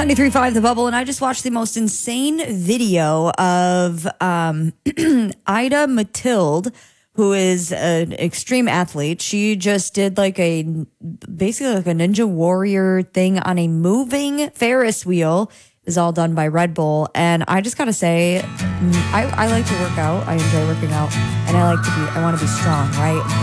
93.5 The Bubble, and I just watched the most insane video of Ida Matilde, who is an extreme athlete. She just did basically like a Ninja Warrior thing on a moving Ferris wheel. Is all done by Red Bull. And I just gotta say, I like to work out. I enjoy working out, and I want to be strong, right?